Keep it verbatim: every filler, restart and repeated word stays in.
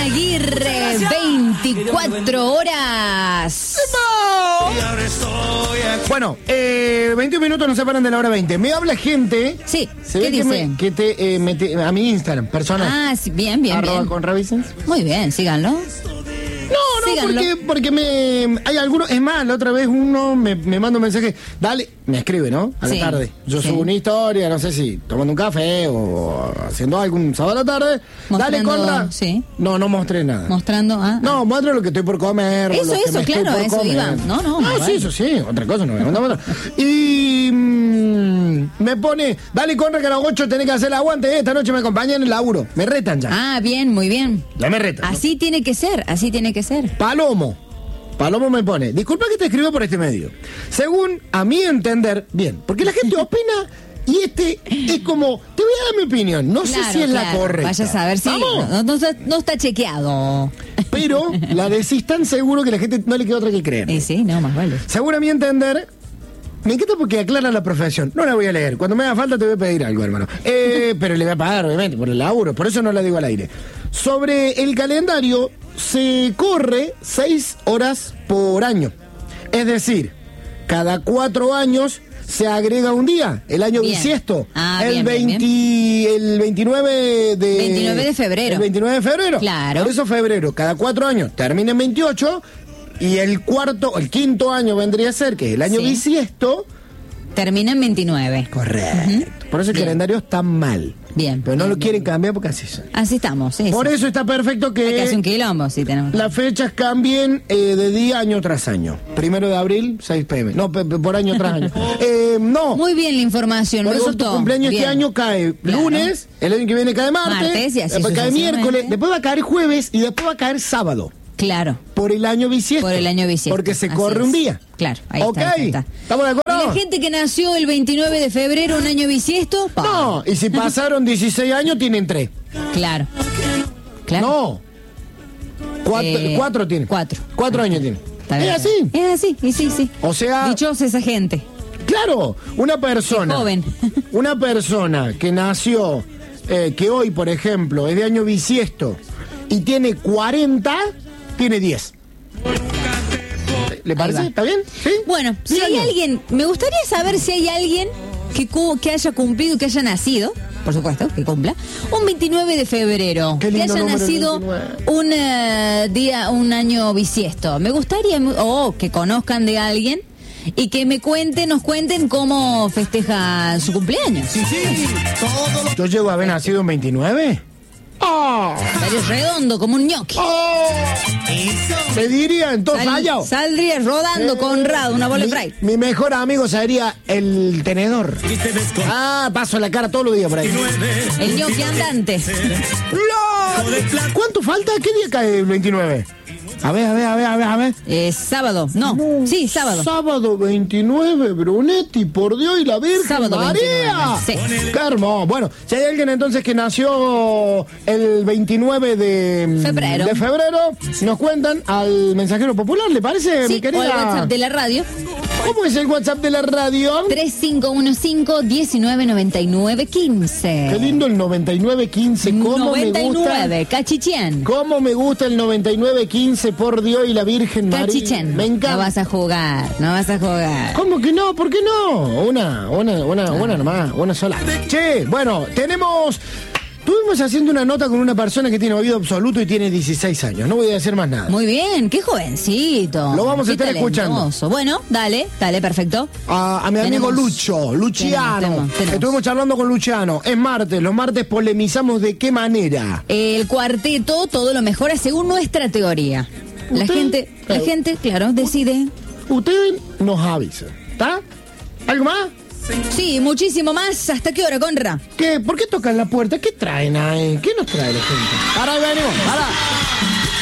Aguirre, veinticuatro horas. Bueno, eh, veintiún minutos nos separan de la hora veinte. Me habla gente. Sí, ¿se ¿qué ve dice? Que, me, que te eh, mete a mi Instagram, personal. Ah, sí, bien, bien, Arroba bien. con Ravicens. Muy bien, síganlo. No, no, Síganlo. porque, porque me hay algunos, es más, la otra vez uno me, me manda un mensaje, dale, me escribe, ¿no? A la Sí, tarde. Yo sí. subo una historia, no sé si tomando un café o haciendo algo un sábado a la tarde. Dale, Mostrando, Conra. sí. No, no mostré nada. Mostrando, ah. No, muestro lo que estoy por comer. Eso, lo que eso, me estoy claro, por eso comer. iba. No, no, No, vale. sí, eso sí, otra cosa no me manda otra. Y mm, me pone, dale, Conra, que a las ocho tenés que hacer el aguante. Esta noche me acompañan en el laburo. Me retan ya. Ah, bien, muy bien. Ya me retan. ¿no? Así tiene que ser, así tiene que ser. Palomo. Palomo me pone, disculpa que te escribo por este medio. Según a mi entender, bien, porque la gente opina y este es como, te voy a dar mi opinión, no Claro, sé si es claro. la correcta. Vaya a saber si ¿Vamos? no, no está, no está chequeado. Pero la decís tan seguro que la gente no le queda otra que creer. Y sí, no, más vale. Según a mi entender, me encanta porque aclara la profesión. No la voy a leer. Cuando me haga falta te voy a pedir algo, hermano. Eh, pero le voy a pagar, obviamente, por el laburo. Por eso no la digo al aire. Sobre el calendario, se corre seis horas por año. Es decir, cada cuatro años se agrega un día. El año Bien. bisiesto. Ah, el, bien, bien, veinte, el veintinueve de... veintinueve de febrero. El veintinueve de febrero. Claro. Por eso febrero, cada cuatro años termina en veintiocho. Y el cuarto, el quinto año vendría a ser, que es el año Sí. bisiesto. Termina en veintinueve. Correcto. Ujú. Por eso el Bien. calendario está mal. Bien. Pero no bien, lo quieren bien. cambiar porque así son. Así estamos, sí. Por sí. eso está perfecto Hay que hacer un que quilombo, sí tenemos. las fechas cambien eh, de día año tras año. Primero de abril, seis pe eme. No, pe- pe- por año tras año. Eh, no. Muy bien la información, Por me eso gustó. tu cumpleaños Bien. este año cae Claro. lunes, el año que viene cae martes, Martes y así después cae sucesivamente. miércoles, después va a caer jueves y después va a caer sábado. Claro, Por el año bisiesto. por el año bisiesto. Porque se Así corre es. un día. Claro, ahí Ok, está, ahí está. ¿Estamos de ¿Y acuerdo? la gente que nació el veintinueve de febrero, un año bisiesto? Pa. No, y si pasaron dieciséis años, tienen tres. Claro. Claro. No. Cuatro, Eh, cuatro tienen. cuatro. Cuatro años tienen. Está Es bien. así. Es así, y sí, sí. O sea, Dichosa esa gente. claro, una persona. Qué joven. Una persona que nació, eh, que hoy, por ejemplo, es de año bisiesto y tiene cuarenta, tiene diez. ¿Le parece? va. ¿Está bien? ¿Sí? Bueno, si Diez hay años. alguien, me gustaría saber si hay alguien que, cu- que haya cumplido, que haya nacido, por supuesto, que cumpla, un veintinueve de febrero, Qué que lindo haya número, el nacido veintinueve. un eh, día, un año bisiesto. Me gustaría, o que conozcan de alguien y que me cuenten, nos cuenten cómo festeja su cumpleaños. Yo llego a haber nacido en veintinueve. ¡Oh! Estaría redondo como un ñoqui. ¡Oh! Te diría entonces, Sal- Ayo. saldría rodando Conrado, una bola de mi, Sprite. mi mejor amigo sería el tenedor. Ah, paso la cara todos los días por ahí. El ñoqui andante. ¡Lol! ¿Cuánto falta? ¿Qué día cae el veintinueve? A ver, a ver, a ver, a ver, a ver. Eh, sábado, no, sí, sábado. Sábado veintinueve, Brunetti, por Dios y la Virgen Sábado María. veintinueve, sí. Qué hermoso. Bueno, si hay alguien entonces que nació el veintinueve de Febrero. de febrero, nos cuentan al mensajero popular, ¿le parece, mi Sí, o querida? el WhatsApp de la radio. ¿Cómo es el WhatsApp de la radio? tres cinco uno cinco, uno nueve nueve nueve uno cinco. Qué lindo el noventa y nueve quince. ¿Cómo noventa y me gusta? nueve, Cachichén. ¿Cómo me gusta el noventa y nueve quince, por Dios y la Virgen María? Cachichén. Me encanta. No vas a jugar, no vas a jugar. ¿Cómo que no? ¿Por qué no? Una, una, una, una nomás, una sola. Che, bueno, tenemos... Estuvimos haciendo una nota con una persona que tiene oído absoluto y tiene dieciséis años. No voy a decir más nada. Muy bien, qué jovencito. Lo vamos a Qué estar escuchando. talentoso. Bueno, dale, dale, perfecto. A, a mi amigo Tenemos- Lucho, Luciano. tenemos, tenemos, tenemos. Estuvimos charlando con Luciano. Es martes, los martes polemizamos de qué manera. El cuarteto, todo lo mejora según nuestra teoría. La Usted- gente, la eh, gente, claro, decide. Usted nos avisa, ¿está? ¿Algo más? Sí, muchísimo más. ¿Hasta qué hora, Conra? ¿Qué? ¿Por qué tocan la puerta? ¿Qué traen ahí? ¿Qué nos trae la gente? Ahora venimos, ahora.